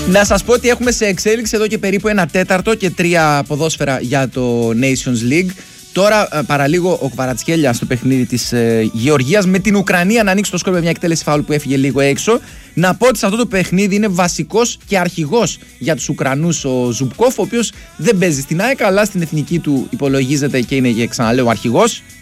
Να σας πω ότι έχουμε σε εξέλιξη εδώ και περίπου 1/4 και 3 ποδόσφαιρα για το Nations League. Τώρα παραλίγο ο Κβαρατσχέλια στο παιχνίδι της Γεωργίας με την Ουκρανία να ανοίξει το σκορ με μια εκτέλεση φάουλ που έφυγε λίγο έξω. Να πω ότι σε αυτό το παιχνίδι είναι βασικός και αρχηγός για τους Ουκρανούς ο Ζουμπκόφ, ο οποίος δεν παίζει στην ΑΕΚ αλλά στην εθνική του υπολογίζεται και είναι, ξαναλέω, αρχηγός.